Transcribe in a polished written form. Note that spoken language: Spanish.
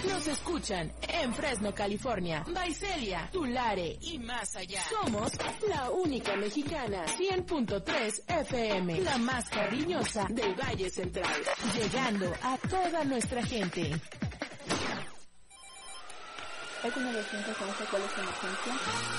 Nos escuchan en Fresno, California, Visalia, Tulare y más allá. Somos la única mexicana, 100.3 FM, la más cariñosa del Valle Central, llegando a toda nuestra gente. ¿Alguna 911 cuál es su emergencia?